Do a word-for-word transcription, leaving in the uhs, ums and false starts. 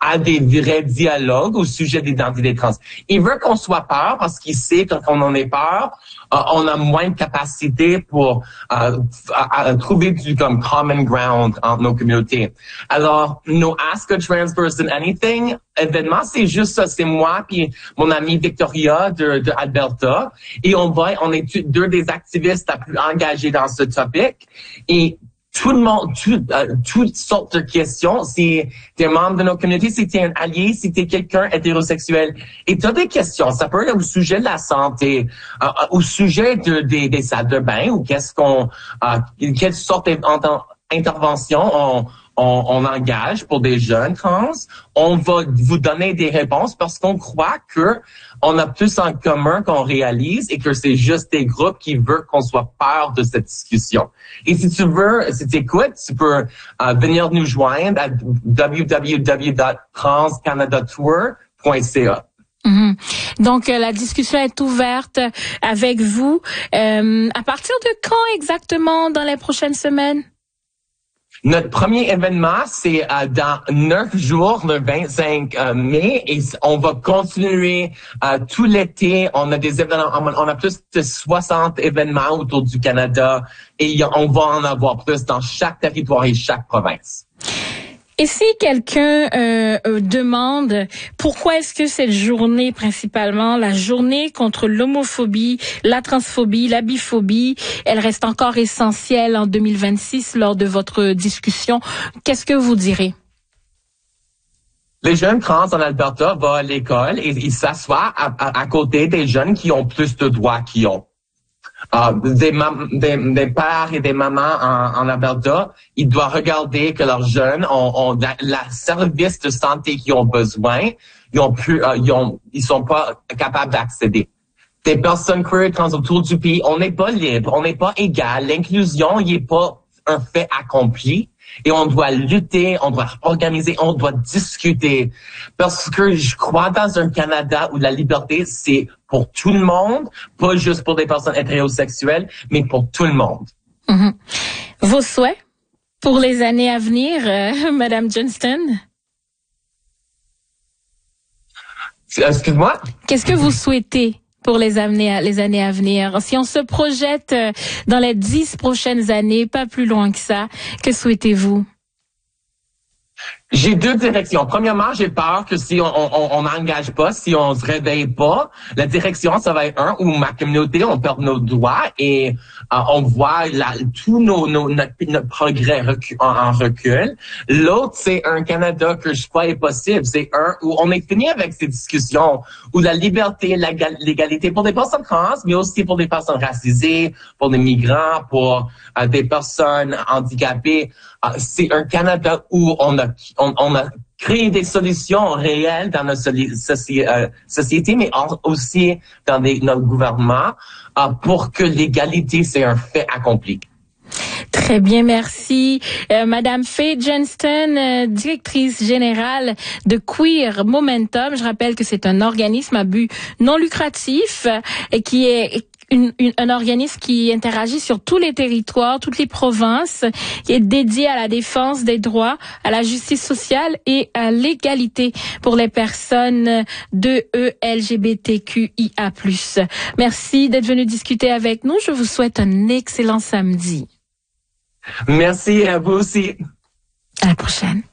à des vrais dialogues au sujet d'identité trans. Il veut qu'on soit peur parce qu'il sait que quand on en est peur, euh, on a moins de capacité pour euh, à, à trouver du comme common ground entre nos communautés. Alors, nos Ask a Trans Person Anything événement, c'est juste ça, c'est moi puis mon amie Victoria de, de Alberta, et on va, on est deux des activistes les plus engagés dans ce topic, et tout le monde, tout, euh, toutes sortes de questions. Si t'es membre de notre communauté, si t'es un allié, si t'es quelqu'un hétérosexuel, et t'as des questions, ça peut être au sujet de la santé, euh, au sujet de, des, des salles de bain, ou qu'est-ce qu'on, euh, quelle sorte d'intervention on, on, on engage pour des jeunes trans. On va vous donner des réponses parce qu'on croit que on a plus en commun qu'on réalise et que c'est juste des groupes qui veulent qu'on soit peur de cette discussion. Et si tu veux, si tu écoutes, tu peux euh, venir nous joindre à w w w point trans canada tour point c a. Mmh. Donc, euh, la discussion est ouverte avec vous. Euh, à partir de quand exactement dans les prochaines semaines? Notre premier événement, c'est euh, dans neuf jours, le vingt-cinq mai, et on va continuer euh, tout l'été. On a des événements, on a plus de soixante événements autour du Canada, et on va en avoir plus dans chaque territoire et chaque province. Et si quelqu'un euh, euh, demande pourquoi est-ce que cette journée, principalement la journée contre l'homophobie, la transphobie, la biphobie, elle reste encore essentielle en deux mille vingt-six lors de votre discussion, qu'est-ce que vous direz? Les jeunes trans en Alberta vont à l'école et ils s'assoient à, à, à côté des jeunes qui ont plus de droits qu'ils ont. Uh, des, mam- des, des pères et des mamans en, en Alberta, ils doivent regarder que leurs jeunes ont, ont la, la service de santé qu'ils ont besoin, ils ont plus, uh, ils ont, ils sont pas capables d'accéder. Des personnes queer et trans autour du pays, on n'est pas libre, on n'est pas égal. L'inclusion, il est pas un fait accompli. Et on doit lutter, on doit organiser, on doit discuter. Parce que je crois dans un Canada où la liberté, c'est pour tout le monde, pas juste pour des personnes hétérosexuelles, mais pour tout le monde. Mmh. Vos souhaits pour les années à venir, euh, Madame Johnston? Excuse-moi? Qu'est-ce que vous souhaitez pour les années, les années à venir? Si on se projette dans les dix prochaines années, pas plus loin que ça, que souhaitez-vous? J'ai deux directions. Premièrement, j'ai peur que si on n'engage pas, si on se réveille pas, la direction, ça va être un, où ma communauté, on perd nos droits et euh, on voit la, tout nos, nos, notre, notre progrès recu, en, en recul. L'autre, c'est un Canada que je crois est possible. C'est un où on est fini avec ces discussions, où la liberté, l'égalité pour des personnes trans, mais aussi pour des personnes racisées, pour des migrants, pour euh, des personnes handicapées. Uh, c'est un Canada où on a, on, on a créé des solutions réelles dans notre soci, euh, société, mais aussi dans des, notre gouvernement, uh, pour que l'égalité, c'est un fait accompli. Très bien, merci. Euh, Madame Faye Johnston, euh, directrice générale de Queer Momentum. Je rappelle que c'est un organisme à but non lucratif euh, et qui est Une, une, un organisme qui interagit sur tous les territoires, toutes les provinces, qui est dédié à la défense des droits, à la justice sociale et à l'égalité pour les personnes de E L G B T Q I A plus. Merci d'être venu discuter avec nous. Je vous souhaite un excellent samedi. Merci à vous aussi. À la prochaine.